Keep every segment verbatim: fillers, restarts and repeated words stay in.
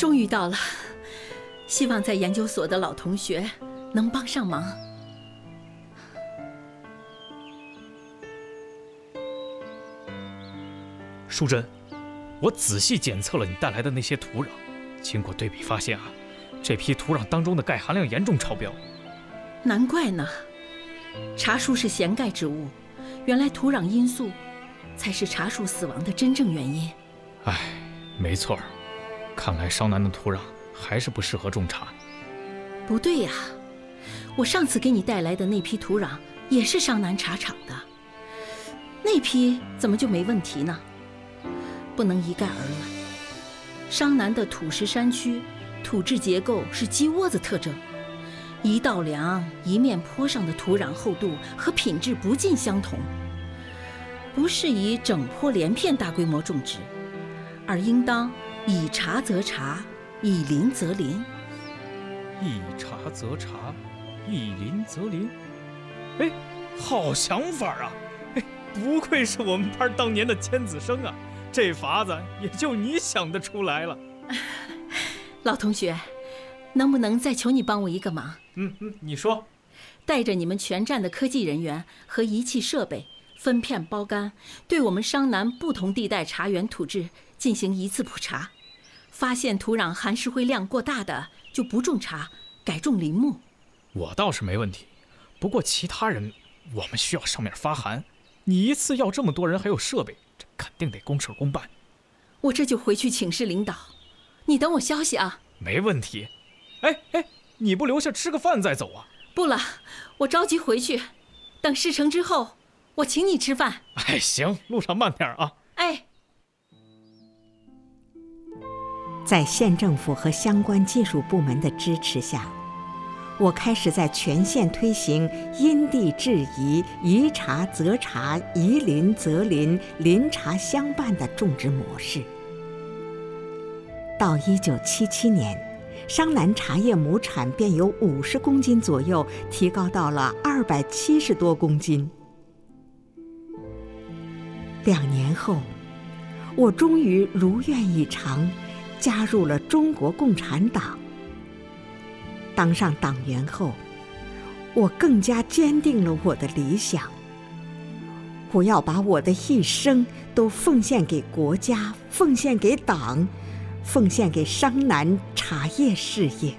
终于到了，希望在研究所的老同学能帮上忙。 淑珍，我仔细检测了你带来的那些土壤，经过对比发现啊，这批土壤当中的钙含量严重超标。 难怪呢，茶树是咸钙植物，原来土壤因素才是茶树死亡的真正原因。 唉，没错，看来商南的土壤还是不适合种茶。 不对呀，我上次给你带来的那批土壤也是商南茶厂的，那批怎么就没问题呢？不能一概而论。商南的土石山区土质结构是鸡窝子特征，一道梁一面坡上的土壤厚度和品质不尽相同，不适宜整坡连片大规模种植，而应当以茶则茶，以林则林。 一茶则茶，一林则林。哎，好想法啊！哎，不愧是我们班当年的尖子生啊！这法子也就你想得出来了。 老同学，能不能再求你帮我一个忙？ 嗯嗯，你说。 带着你们全站的科技人员和仪器设备，分片包干，对我们商南不同地带茶园土质进行一次普查，发现土壤含石灰量过大的就不种茶，改种林木。 我倒是没问题，不过其他人我们需要上面发函，你一次要这么多人还有设备，这肯定得公事公办。 我这就回去请示领导，你等我消息啊。 没问题。哎哎，你不留下吃个饭再走啊？ 不了，我着急回去，等事成之后我请你吃饭。 哎，行，路上慢点啊。 哎， 在县政府和相关技术部门的支持下，我开始在全县推行因地制宜、宜茶则茶、宜林则林、林茶相伴的种植模式。到一九七七年，商南茶叶亩产便由五十公斤左右提高到了二百七十多公斤。两年后，我终于如愿以偿，加入了中国共产党。当上党员后，我更加坚定了我的理想。我要把我的一生都奉献给国家，奉献给党，奉献给商南茶叶事业。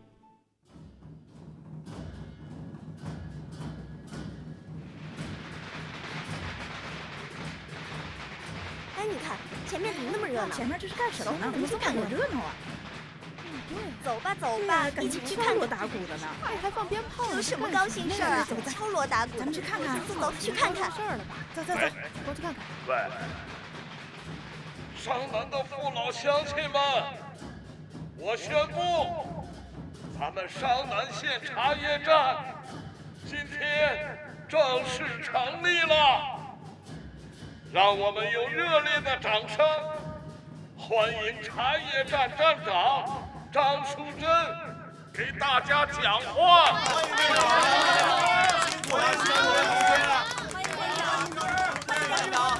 哎，你看前面怎么那么热闹？ 前面这是干什么呢？ 我们去看看热闹啊！ 走吧走吧，一起去看敲锣打鼓的呢， 哎，还放鞭炮，有什么高兴事儿啊？敲锣打鼓， 咱们去看看， 走走去看看。 事儿了吧？走走走，过去看看。 喂，商南的父老乡亲们，我宣布，咱们商南县茶叶站今天正式成立了。让我们用热烈的掌声欢迎茶叶站站长张淑珍给大家讲话。欢迎队长，辛苦了，辛苦了，同学。欢迎队长，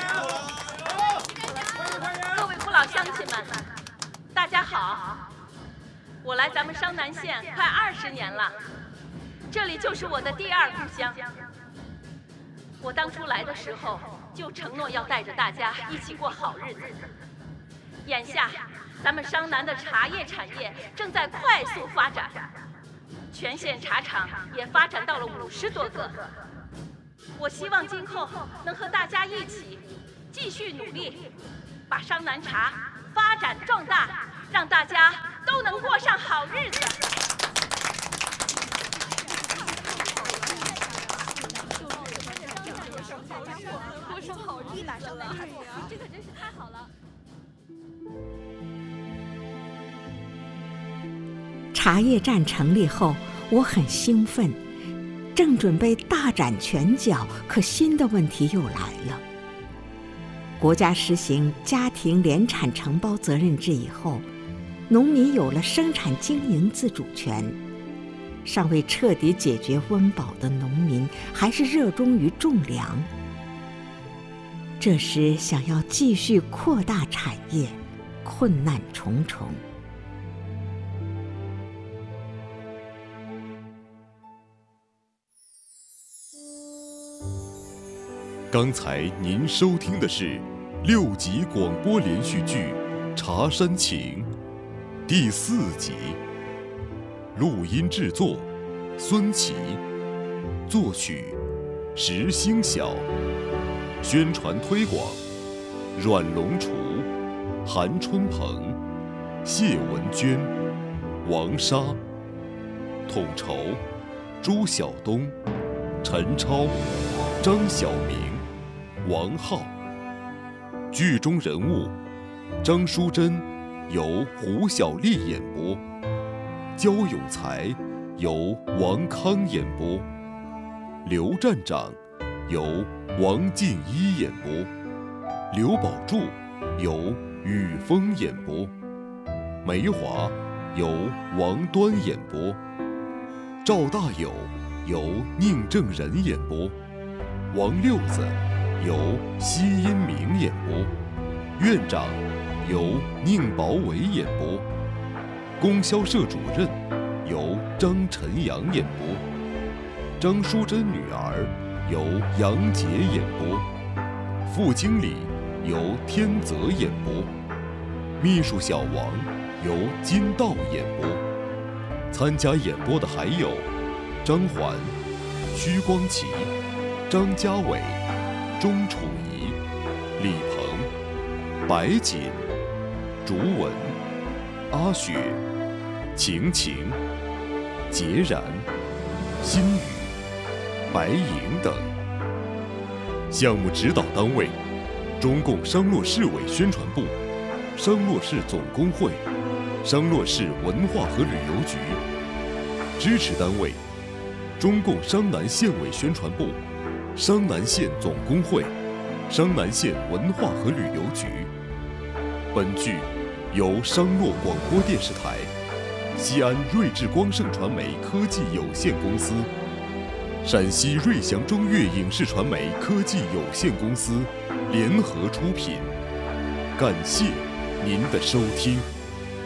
各位父老乡亲们，大家好！我来咱们商南县快二十年了，这里就是我的第二故乡。我当初来的时候就承诺要带着大家一起过好日子。眼下，咱们商南的茶叶产业正在快速发展，全县茶厂也发展到了五十多个。我希望今后能和大家一起继续努力，把商南茶发展壮大，让大家都能过上好日子。 过上好日子，马上来看我， 这可真是太好了。 茶叶站成立后，我很兴奋，正准备大展拳脚，可新的问题又来了。国家实行家庭联产承包责任制以后，农民有了生产经营自主权，尚未彻底解决温饱的农民还是热衷于种粮。这时想要继续扩大产业，困难重重。 刚才您收听的是六集广播连续剧《茶山情》第四集，录音制作孙琦，作曲石星晓，宣传推广阮龙厨、韩春鹏、谢文娟、王莎，统筹朱晓东、陈超、张晓明、王浩。剧中人物张淑珍由胡小丽演播，焦永才由王康演播，刘站长由王静一演播，刘宝柱由雨峰演播，梅华由王端演播，赵大友由宁正仁演播，王六子由奚因明演播，院长由宁宝伟演播，供销社主任由张晨阳演播，张淑珍女儿由杨洁演播，副经理由天泽演播，秘书小王由金道演播。参加演播的还有张环、屈光奇、张家伟、钟楚怡、李鹏、白锦、竹文、阿雪、晴晴、孑然、心雨、白莹等。项目指导单位：中共商洛市委宣传部、商洛市总工会、商洛市文化和旅游局。支持单位：中共商南县委宣传部、商南县总工会、商南县文化和旅游局。本剧由商洛广播电视台、西安瑞智光盛传媒科技有限公司、陕西瑞祥中粤影视传媒科技有限公司联合出品。感谢您的收听。